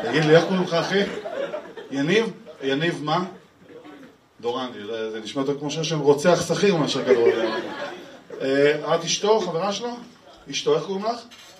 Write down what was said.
תגיד לי, איך קוראים לך, אחי? יניב? יניב מה? דורנדי, זה נשמע יותר כמו שם רוצח שכיר מאשר כדורגל. את אשתו, חברה שלו? אשתו, איך קוראים לך?